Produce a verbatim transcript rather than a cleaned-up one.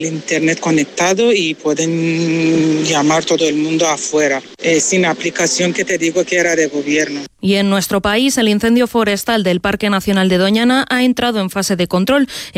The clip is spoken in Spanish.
Internet conectado y pueden llamar todo el mundo afuera, eh, sin aplicación que te digo que era de gobierno. Y en nuestro país, el incendio forestal del Parque Nacional de Doñana ha entrado en fase de control.